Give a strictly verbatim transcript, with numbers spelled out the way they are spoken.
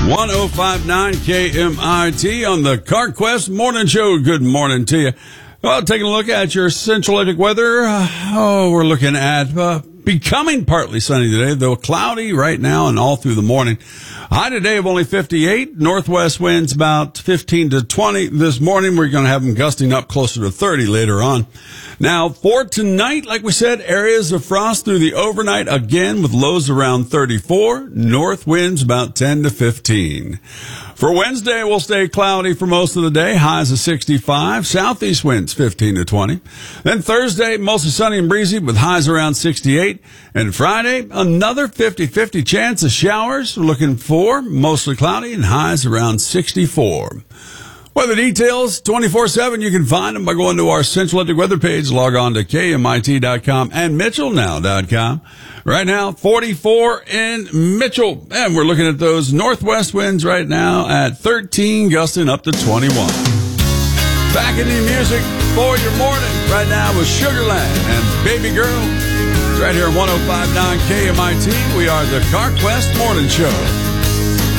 one oh five point nine K M I T on the CarQuest Morning Show. Good morning to you. Well, taking a look at your Central Atlantic weather. Uh, oh, we're looking at uh, becoming partly sunny today, though cloudy right now and all through the morning. High today of only fifty-eight. Northwest winds about fifteen to twenty. This morning, we're going to have them gusting up closer to thirty later on. Now, for tonight, like we said, areas of frost through the overnight again with lows around thirty-four. North winds about ten to fifteen. For Wednesday, we'll stay cloudy for most of the day. Highs of sixty-five. Southeast winds fifteen to twenty. Then Thursday, mostly sunny and breezy with highs around sixty-eight. And Friday, another fifty-fifty chance of showers. We're looking for mostly cloudy and highs around sixty-four. Weather details, twenty-four seven. You can find them by going to our Central Atlantic weather page. Log on to K M I T dot com and Mitchell Now dot com. Right now, forty-four in Mitchell. And we're looking at those northwest winds right now at thirteen, gusting up to twenty-one. Back in the music for your morning right now with Sugarland and Baby Girl. It's right here at one oh five point nine K M I T. We are the CarQuest Morning Show.